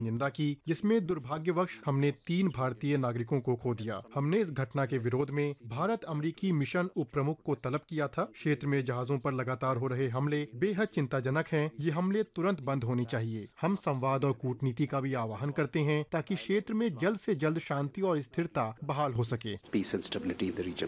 निंदा की, जिसमें दुर्भाग्यवश हमने 3 भारतीय नागरिकों को खो दिया। हमने इस घटना के विरोध में भारत अमेरिकी मिशन उप प्रमुख को तलब किया था। क्षेत्र में जहाजों पर लगातार हो रहे हमले बेहद चिंताजनक हैं। ये हमले तुरंत बंद होने चाहिए। हम संवाद और कूटनीति का भी आह्वान करते हैं ताकि क्षेत्र में जल्द से जल्द शांति और स्थिरता बहाल हो सके। peace and stability in the region.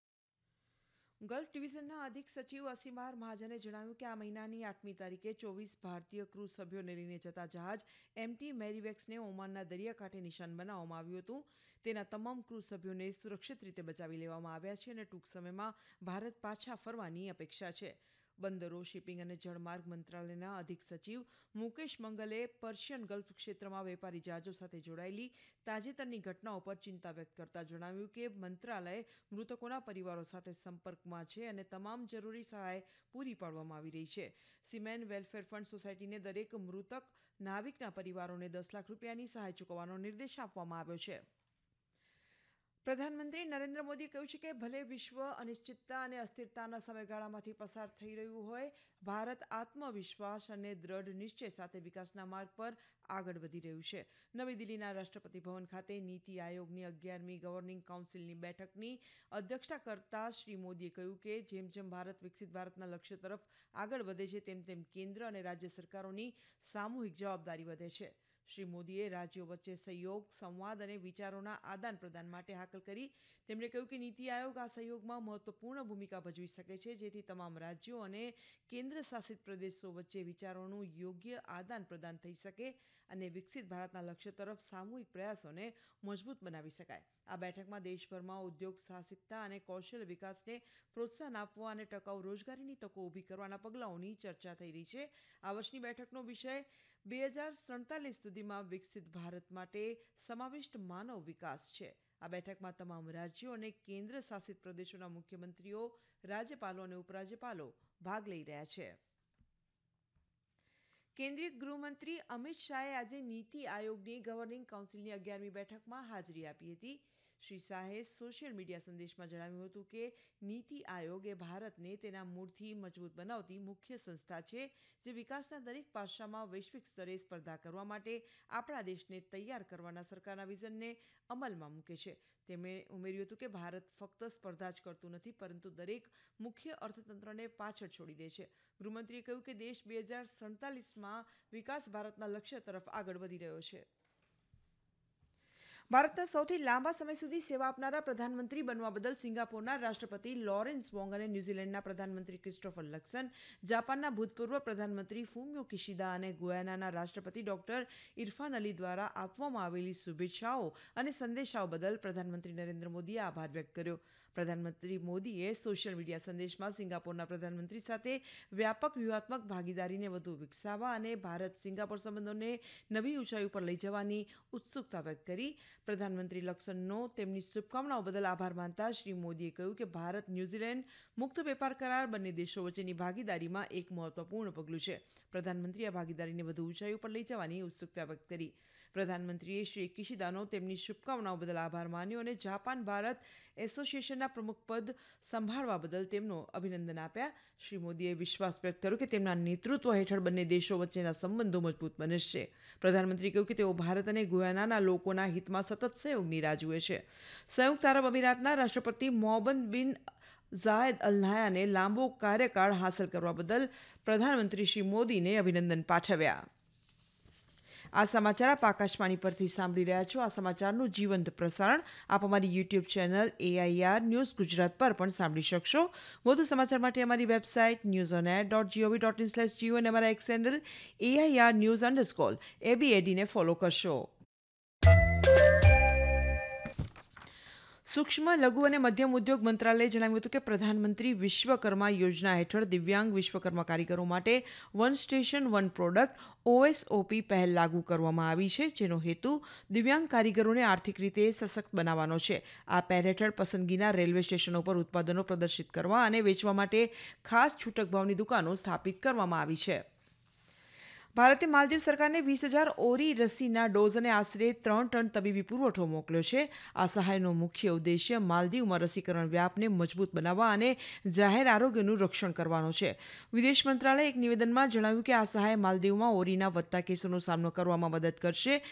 Gulf ડિવિઝનના અધિક સચિવ અસીમાર મહાજને જણાવ્યું કે આ મહિનાની 8મી તારીખે 24 ભારતીય ક્રૂઝ સભ્યોને લઈને જતા જહાજ એમટી મેરીવેક્સને ઓમાનના દરિયાકાંઠે નિશાન બનાવવામાં આવ્યું હતું. તેના તમામ ક્રૂઝ સભ્યોને સુરક્ષિત રીતે બચાવી લેવામાં આવ્યા છે અને ટૂંક સમયમાં ભારત પાછા ફરવાની અપેક્ષા છે. બંદરો, શિપિંગ અને જળમાર્ગ મંત્રાલયના અધિક સચિવ મુકેશ મંગલે પર્શિયન ગલ્ફ ક્ષેત્રમાં વેપારી જહાજો સાથે જોડાયેલી તાજેતરની ઘટનાઓ પર ચિંતા વ્યક્ત કરતા જણાવ્યું કે મંત્રાલય મૃતકોના પરિવારો સાથે સંપર્કમાં છે અને તમામ જરૂરી સહાય પૂરી પાડવામાં આવી રહી છે. સીમેન વેલફેર ફંડ સોસાયટીને દરેક મૃતક નાવિકના પરિવારોને 10 લાખ રૂપિયાની સહાય ચૂકવવાનો નિર્દેશ આપવામાં આવ્યો છે. પ્રધાનમંત્રી નરેન્દ્ર મોદીએ કહ્યું છે કે ભલે વિશ્વ અનિશ્ચિતતા અને અસ્થિરતાના સમયગાળામાંથી પસાર થઈ રહ્યું હોય, ભારત આત્મવિશ્વાસ અને દ્રઢ નિશ્ચય સાથે વિકાસના માર્ગ પર આગળ વધી રહ્યું છે. નવી દિલ્હીના રાષ્ટ્રપતિ ભવન ખાતે નીતિ આયોગની 11મી ગવર્નિંગ કાઉન્સિલની બેઠકની અધ્યક્ષતા કરતા શ્રી મોદીએ કહ્યું કે જેમ જેમ ભારત વિકસિત ભારતના લક્ષ્ય તરફ આગળ વધે છે તેમ તેમ કેન્દ્ર અને રાજ્ય સરકારોની સામૂહિક જવાબદારી વધે છે. શ્રી મોદીએ રાજ્યો વચ્ચે સહયોગ, સંવાદ અને વિચારોના આદાન પ્રદાન માટે હાકલ કરી. તેમણે કહ્યું કે નીતિ આયોગ આ સહયોગમાં મહત્વપૂર્ણ ભૂમિકા ભજવી શકે છે, જેથી તમામ રાજ્યો અને કેન્દ્ર શાસિત પ્રદેશો વચ્ચે વિચારોનું યોગ્ય આદાન પ્રદાન થઈ શકે અને વિકસિત ભારતના લક્ષ્ય તરફ સામૂહિક પ્રયાસોને મજબૂત બનાવી શકાય. આ બેઠકમાં દેશભરમાં ઉદ્યોગ સાહસિકતા અને કૌશલ્ય વિકાસને પ્રોત્સાહન આપવા અને ટકાઉ રોજગારીની તકો ઊભી કરવાના પગલાઓની ચર્ચા થઈ રહી છે. આ વર્ષની બેઠકનો વિષય 2047 સુધીમાં વિકસિત ભારત માટે સમાવિષ્ટ માનવ વિકાસ છે. આ બેઠકમાં તમામ રાજ્યો અને કેન્દ્ર શાસિત પ્રદેશોના મુખ્યમંત્રીઓ, રાજ્યપાલો અને ઉપરાજ્યપાલો ભાગ લઈ રહ્યા છે. કેન્દ્રીય ગૃહમંત્રી અમિત શાહે આજે નીતિ આયોગની ગવર્નિંગ કાઉન્સિલની 11મી બેઠકમાં હાજરી આપી હતી. શ્રી શાહે સોશિયલ મીડિયા સંદેશમાં જણાવ્યું હતું કે નીતિ આયોગ એ ભારતને તેના મૂળથી મજબૂત બનાવતી મુખ્ય સંસ્થા છે, જે વિકાસના દરેક પાસામાં વૈશ્વિક સ્તરે સ્પર્ધા કરવા માટે આપણા દેશને તૈયાર કરવાના સરકારના વિઝનને અમલમાં મૂકે છે. તેમણે ઉમેર્યું હતું કે ભારત ફક્ત સ્પર્ધા જ કરતું નથી, પરંતુ દરેક મુખ્ય અર્થતંત્રને પાછળ છોડી દે છે. ગૃહમંત્રીએ કહ્યું કે દેશ 2047માં વિકાસ ભારતના લક્ષ્ય તરફ આગળ વધી રહ્યો છે. ભારતના સૌથી લાંબા સમય સુધી સેવા આપનારા પ્રધાનમંત્રી બનવા બદલ સિંગાપોરના રાષ્ટ્રપતિ લોરેન્સ વોંગ અને ન્યૂઝીલેન્ડના પ્રધાનમંત્રી ક્રિસ્ટોફર લક્સન, જાપાનના ભૂતપૂર્વ પ્રધાનમંત્રી ફુમિયો કિશિદા અને ગુયાનાના રાષ્ટ્રપતિ ડોક્ટર ઇરફાન અલી દ્વારા આપવામાં આવેલી શુભેચ્છાઓ અને સંદેશાઓ બદલ પ્રધાનમંત્રી નરેન્દ્ર મોદીએ આભાર વ્યક્ત કર્યો. પ્રધાનમંત્રી મોદીએ સોશિયલ મીડિયા સંદેશમાં સિંગાપોરના પ્રધાનમંત્રી સાથે વ્યાપક વ્યૂહાત્મક ભાગીદારીને વધુ વિકસાવવા અને ભારત સિંગાપોર સંબંધોને નવી ઊંચાઈ ઉપર લઈ જવાની ઉત્સુકતા વ્યક્ત કરી. પ્રધાનમંત્રી લક્સનનો તેમની શુભકામનાઓ બદલ આભાર માનતા શ્રી મોદીએ કહ્યું કે ભારત ન્યૂઝીલેન્ડ મુક્ત વેપાર કરાર બંને દેશો વચ્ચેની ભાગીદારીમાં એક મહત્વપૂર્ણ પગલું છે. પ્રધાનમંત્રીએ આ ભાગીદારીને વધુ ઊંચાઈ ઉપર લઈ જવાની ઉત્સુકતા વ્યક્ત કરી. પ્રધાનમંત્રીએ શ્રી કિશિદાનો તેમની શુભકામનાઓ બદલ આભાર માન્યો અને જાપાન ભારત એસોસિએશનના પ્રમુખ પદ સંભાળવા બદલ તેમનો અભિનંદન આપ્યા. શ્રી મોદીએ વિશ્વાસ વ્યક્ત કર્યો કે તેમના નેતૃત્વ હેઠળ બંને દેશો વચ્ચેના સંબંધો મજબૂત બનશે. પ્રધાનમંત્રીએ કહ્યું કે તેઓ ભારત અને ગુયાનાના લોકોના હિતમાં સતત સહયોગની રાહ જુએ છે. સંયુક્ત આરબ અમીરાતના રાષ્ટ્રપતિ મોહમ્મદ બિન ઝાયદ અલ નહયાને લાંબો કાર્યકાળ હાંસલ કરવા બદલ પ્રધાનમંત્રી શ્રી મોદીને અભિનંદન પાઠવ્યા. આ સમાચાર આપ આકાશવાણી પરથી સાંભળી રહ્યા છો. આ સમાચારનું જીવંત પ્રસારણ આપ અમારી YouTube channel AIR news Gujarat પર પણ સાંભળી શકશો. વધુ સમાચાર માટે અમારી વેબસાઇટ newsonair.gov.in/geo અને અમારા એક્સ હેન્ડલ AIR_news_ ને ફોલો કરશો. સૂક્ષ્મ, લઘુ અને મધ્યમ ઉદ્યોગ મંત્રાલયે જણાવ્યું હતું કે પ્રધાનમંત્રી વિશ્વકર્મા યોજના હેઠળ દિવ્યાંગ વિશ્વકર્મા કારીગરો માટે one station one product OSOP પહેલ લાગુ કરવામાં આવી છે, જેનો હેતુ દિવ્યાંગ કારીગરોને આર્થિક રીતે સશક્ત બનાવવાનો છે. આ પહેલ હેઠળ પસંદગીના રેલવે સ્ટેશનો પર ઉત્પાદનો પ્રદર્શિત કરવા અને વેચવા માટે ખાસ છૂટક ભાવની દુકાનો સ્થાપિત કરવામાં આવી છે. ભારતે માલદીવ સરકારને 20,000 ઓરી રસીના ડોઝ અને આશરે 3 ટન તબીબી પુરવઠો મોકલ્યો છે. આ સહાયનો મુખ્ય ઉદ્દેશ્ય માલદીવમાં રસીકરણ વ્યાપને મજબૂત બનાવવા અને જાહેર આરોગ્યનું રક્ષણ કરવાનો છે. વિદેશ મંત્રાલયે એક નિવેદનમાં જણાવ્યું કે આ સહાય માલદીવમાં ઓરીના વધતા કેસોનો સામનો કરવામાં મદદ કરશે.